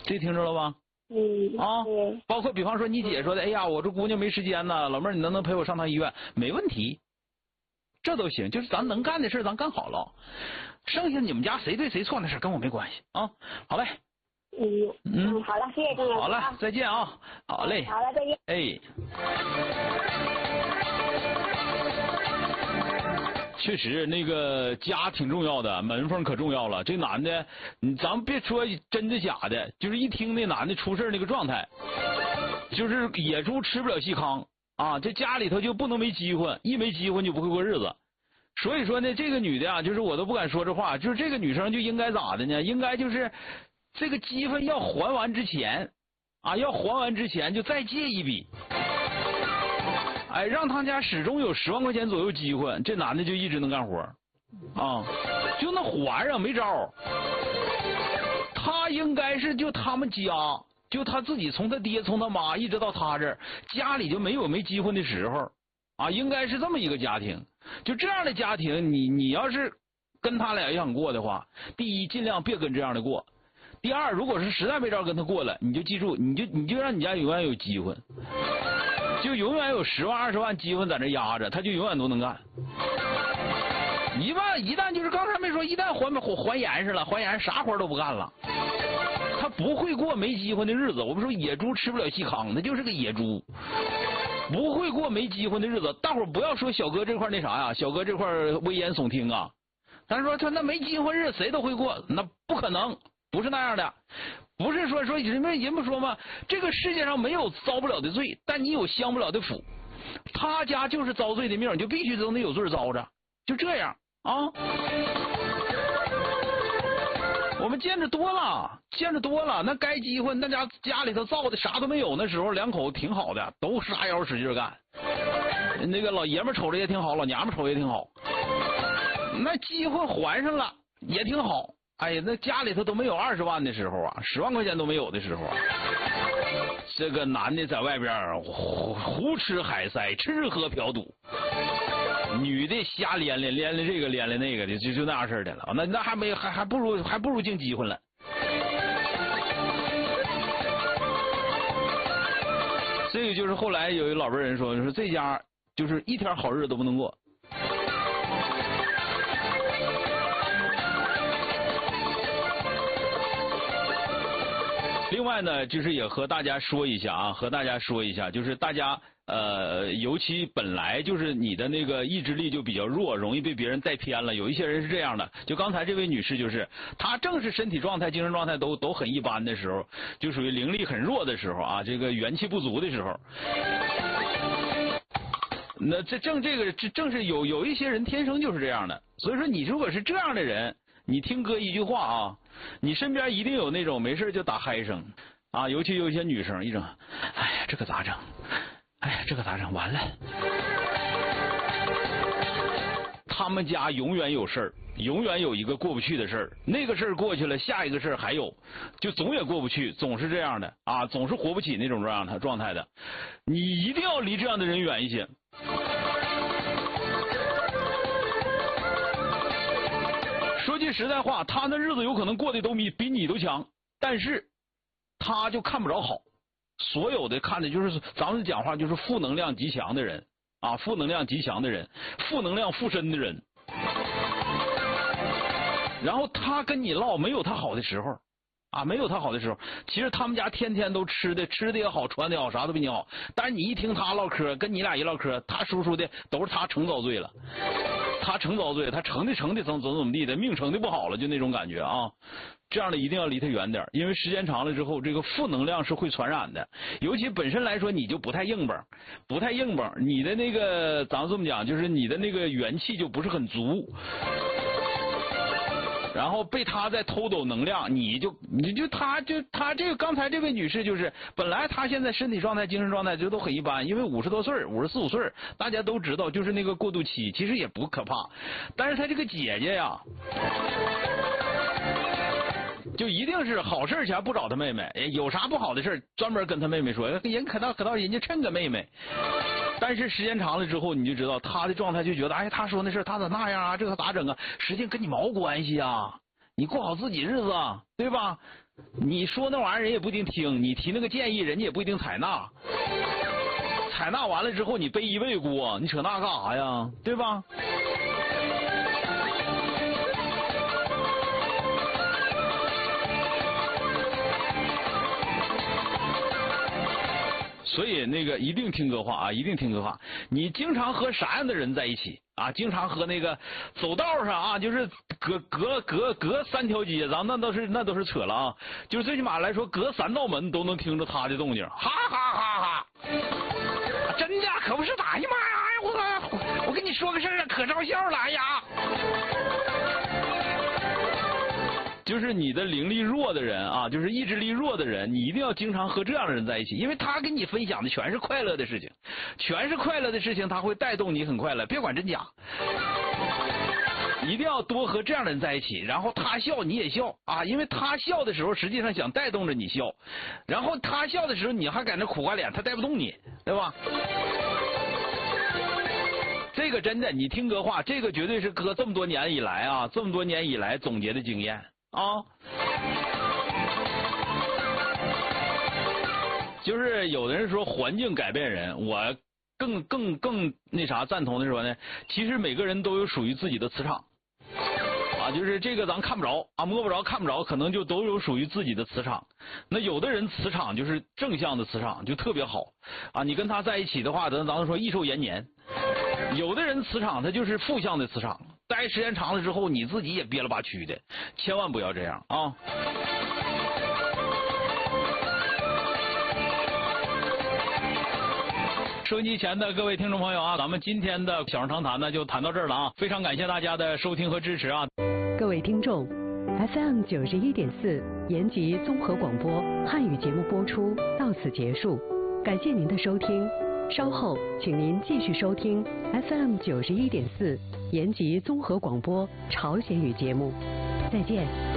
这听着了吧？啊，包括比方说你姐说的，哎呀，我这姑娘没时间呢，老妹儿你能不能陪我上趟医院？没问题，这都行，就是咱能干的事咱干好了，剩下你们家谁对谁错那事跟我没关系啊。好嘞。 好了，谢谢郑老师。 好了，再见啊。好嘞。 好了，再见。 哎。确实，那个家挺重要的，门缝可重要了。这男的，咱们别说真的假的，就是一听那男的出事那个状态，就是野猪吃不了细糠啊，这家里头就不能没机会，一没机会就不会过日子。所以说呢，这个女的啊，就是我都不敢说这话，就是这个女生就应该咋的呢？应该就是这个积分要还完之前啊，要还完之前就再借一笔。哎，让他家始终有10万块钱左右机会，这男的就一直能干活啊，就那还上没招。他应该是就他们家，就他自己从他爹从他妈一直到他这儿，家里就没有没机会的时候啊，应该是这么一个家庭。就这样的家庭，你要是跟他俩想过的话，第一尽量别跟这样的过，第二如果是实在没招跟他过了，你就记住，你就让你家永远有机会。就永远有10万20万机会在那压着，他就永远都能干。一旦就是刚才没说，一旦还严实了，还严实啥活都不干了，他不会过没机会的日子。我们说野猪吃不了细糠，他就是个野猪，不会过没机会的日子。大伙儿不要说小哥这块那啥呀，小哥这块危言耸听啊。咱说他那没机会日子谁都会过，那不可能，不是那样的。不是说人不说吗？这个世界上没有遭不了的罪，但你有享不了的福。他家就是遭罪的命，就必须都得有罪遭着，就这样啊。我们见着多了，那该机会，那家里头造的啥都没有，那时候两口子挺好的，都撒腰使劲干。那个老爷们瞅着也挺好，老娘们瞅着也挺好，那机会还上了也挺好。哎呀，那家里头都没有20万的时候啊，10万块钱都没有的时候啊，这个男的在外边胡吃海塞，吃喝嫖赌，女的瞎连这个连那个的，就那样式的了。那还不如净机会了。这个就是后来有一老辈人说这家就是一天好日子都不能过。另外呢，就是也和大家说一下啊，就是大家尤其本来就是你的那个意志力就比较弱，容易被别人带偏了。有一些人是这样的，就刚才这位女士，就是她正是身体状态、精神状态都很一般的时候，就属于灵力很弱的时候啊，这个元气不足的时候。那这正是有一些人天生就是这样的，所以说你如果是这样的人。你听哥一句话啊，你身边一定有那种没事就打嗨声啊，尤其有一些女生一整，哎呀这个咋整？哎呀这个咋整？完了，他们家永远有事儿，永远有一个过不去的事儿，那个事儿过去了，下一个事儿还有，就总也过不去，总是这样的啊，总是活不起那种状态的，你一定要离这样的人远一些。说句实在话，他那日子有可能过得都比你都强，但是他就看不着好。所有的看的就是咱们讲话就是负能量极强的人啊，负能量极强的人，负能量附身的人。然后他跟你唠没有他好的时候啊，没有他好的时候。其实他们家天天都吃的也好，穿的也好，啥都比你好。但是你一听他唠嗑，跟你俩一唠嗑，他叔叔的都是他成遭罪了。他成遭罪，他成的怎么地的，命成的不好了，就那种感觉啊。这样的一定要离他远点，因为时间长了之后，这个负能量是会传染的。尤其本身来说，你就不太硬邦，你的那个咱们这么讲，就是你的那个元气就不是很足。然后被他在偷走能量，他这个刚才这位女士就是本来她现在身体状态、精神状态就都很一般，因为50多岁、54、55岁，大家都知道就是那个过渡期，其实也不可怕。但是她这个姐姐呀，就一定是好事前不找她妹妹，有啥不好的事专门跟她妹妹说，人可到人家趁个妹妹。但是时间长了之后，你就知道他的状态，就觉得哎，他说那事他咋那样啊？这个咋整啊？实际跟你毛关系啊？你过好自己日子，对吧？ 你说那玩意儿人也不一定听，你提那个建议人家也不一定采纳。采纳完了之后你背一背锅，你扯那干啥呀？对吧？所以那个一定听哥话啊，一定听哥话。你经常和啥样的人在一起啊？经常和那个走道上啊，就是隔3条街，咱那都是扯了啊。就是最起码来说，隔3道门都能听着他的动静，哈哈哈哈！真的可不是打，哎呀妈呀！我跟你说个事儿啊，可招笑了，哎呀！就是你的灵力弱的人啊，就是意志力弱的人，你一定要经常和这样的人在一起，因为他跟你分享的全是快乐的事情，全是快乐的事情，他会带动你很快乐，别管真假。一定要多和这样的人在一起，然后他笑你也笑啊，因为他笑的时候实际上想带动着你笑，然后他笑的时候你还在那苦瓜脸，他带不动你，对吧？这个真的，你听哥话，这个绝对是哥这么多年以来总结的经验啊。就是有的人说环境改变人，我更那啥赞同的说呢，其实每个人都有属于自己的磁场啊，就是这个咱看不着啊，摸不着看不着，可能就都有属于自己的磁场。那有的人磁场就是正向的磁场，就特别好啊，你跟他在一起的话，咱们说益寿延年。有的人磁场他就是负向的磁场，待时间长了之后，你自己也憋了吧屈的，千万不要这样啊。收音机前的各位听众朋友啊，咱们今天的小声长谈呢就谈到这儿了啊，非常感谢大家的收听和支持啊。 各位听众 ，FM 91.4延吉综合广播汉语节目播出到此结束，感谢您的收听。稍后请您继续收听 FM 91.4延吉综合广播朝鲜语节目，再见。